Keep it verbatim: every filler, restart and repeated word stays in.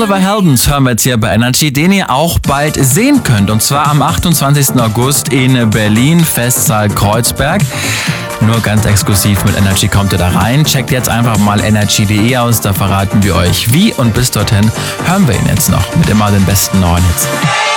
Oliver Heldens hören wir jetzt hier bei Energy, den ihr auch bald sehen könnt. Und zwar am achtundzwanzigsten August in Berlin, Festsaal Kreuzberg. Nur ganz exklusiv mit Energy kommt ihr da rein. Checkt jetzt einfach mal energy punkt de aus, da verraten wir euch wie. Und bis dorthin hören wir ihn jetzt noch mit immer den besten neuen Hits.